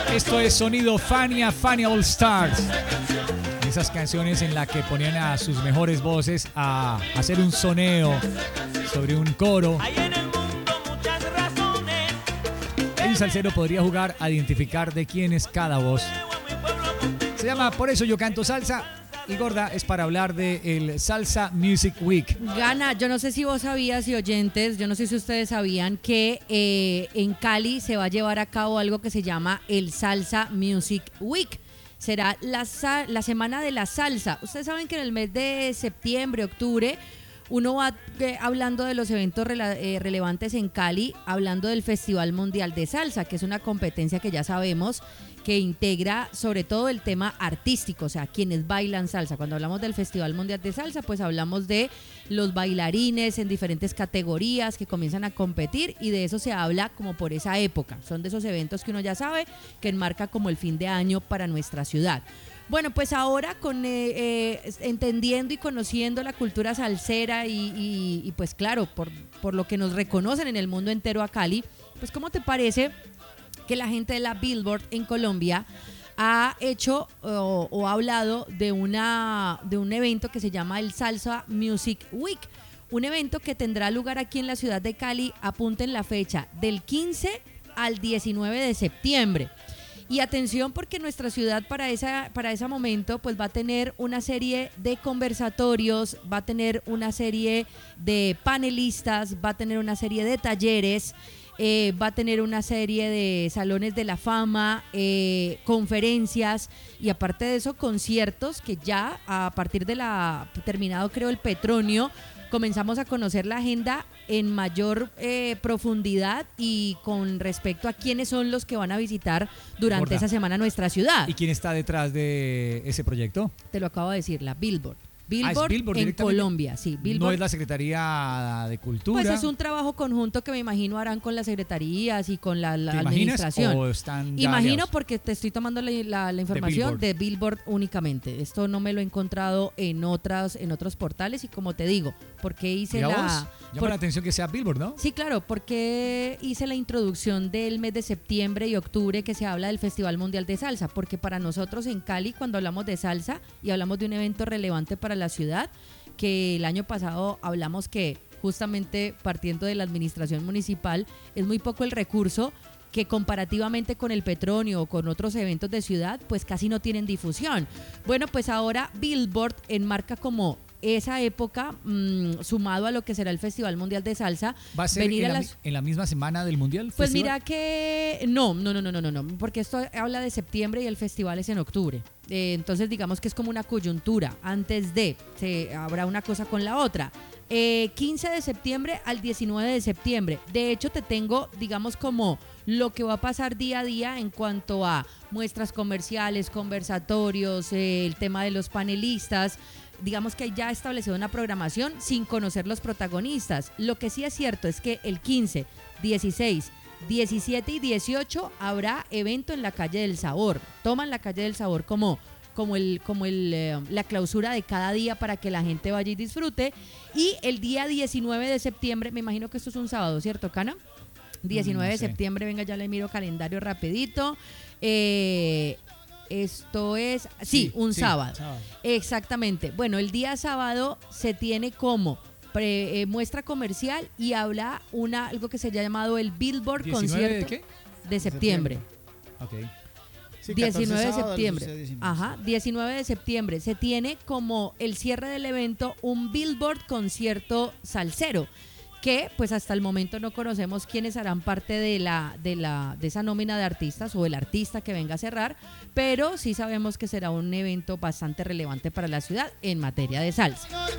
Esto es sonido Fania, Fania All Stars. Esas canciones en las que ponían a sus mejores voces a hacer un soneo sobre un coro. Un salsero podría jugar a identificar de quién es cada voz. Se llama Por eso yo canto salsa. Y gorda, es para hablar de el Salsa Music Week. Gana, yo no sé si vos sabías y oyentes, yo no sé si ustedes sabían que en Cali se va a llevar a cabo algo que se llama el Salsa Music Week. Será la semana de la salsa. Ustedes saben que en el mes de septiembre, octubre, uno va hablando de los eventos relevantes en Cali, hablando del Festival Mundial de Salsa, que es una competencia que ya sabemos que integra sobre todo el tema artístico, o sea, quienes bailan salsa. Cuando hablamos del Festival Mundial de Salsa, pues hablamos de los bailarines en diferentes categorías que comienzan a competir, y de eso se habla como por esa época. Son de esos eventos que uno ya sabe que enmarca como el fin de año para nuestra ciudad. Bueno, pues ahora con entendiendo y conociendo la cultura salsera y pues claro, por lo que nos reconocen en el mundo entero a Cali, pues ¿cómo te parece que la gente de la Billboard en Colombia ha hecho o ha hablado de un evento que se llama el Salsa Music Week? Un evento que tendrá lugar aquí en la ciudad de Cali, apunten la fecha, del 15 al 19 de septiembre. Y atención, porque nuestra ciudad para ese momento pues va a tener una serie de conversatorios, va a tener una serie de panelistas, va a tener una serie de talleres, va a tener una serie de salones de la fama, conferencias y aparte de eso conciertos que ya a partir de terminado creo el Petronio, comenzamos a conocer la agenda en mayor profundidad y con respecto a quiénes son los que van a visitar durante esa semana nuestra ciudad. ¿Y quién está detrás de ese proyecto? Te lo acabo de decir, la Billboard. Billboard en Colombia, sí. Billboard. ¿No es la Secretaría de Cultura? Pues es un trabajo conjunto que me imagino harán con las secretarías y con la administración. ¿O están imagino aliados? porque te estoy tomando la información de Billboard únicamente. Esto no me lo he encontrado en otros portales y como te digo, porque hice Llama la atención que sea Billboard, ¿no? Sí, claro, porque hice la introducción del mes de septiembre y octubre que se habla del Festival Mundial de Salsa, porque para nosotros en Cali, cuando hablamos de salsa y hablamos de un evento relevante para la ciudad, que el año pasado hablamos que justamente partiendo de la administración municipal es muy poco el recurso, que comparativamente con el Petronio o con otros eventos de ciudad pues casi no tienen difusión. Bueno, pues ahora Billboard enmarca como esa época, sumado a lo que será el Festival Mundial de Salsa. ¿Va a ser en la misma semana del Mundial? Pues ¿Festival? mira que no, porque esto habla de septiembre y el festival es en octubre. Entonces digamos que es como una coyuntura. Antes habrá una cosa con la otra. 15 de septiembre al 19 de septiembre. De hecho, te tengo, digamos, como lo que va a pasar día a día en cuanto a muestras comerciales, conversatorios, el tema de los panelistas. Digamos que ya ha establecido una programación sin conocer los protagonistas. Lo que sí es cierto es que el 15, 16, 17 y 18 habrá evento en la Calle del Sabor. Toman la Calle del Sabor como la clausura de cada día para que la gente vaya y disfrute. Y el día 19 de septiembre, me imagino que esto es un sábado, ¿cierto, Cana? 19 de septiembre, venga, ya le miro calendario rapidito. Esto es, un sábado. Exactamente. Bueno, el día sábado se tiene como muestra comercial y habla algo que se ha llamado el Billboard Concierto. ¿De qué? De septiembre. Okay. Sí, 19 de sábado, septiembre. 19. Ajá, 19 de septiembre. Se tiene como el cierre del evento un Billboard Concierto Salsero, que pues hasta el momento no conocemos quiénes harán parte de esa nómina de artistas o el artista que venga a cerrar, pero sí sabemos que será un evento bastante relevante para la ciudad en materia de salsa.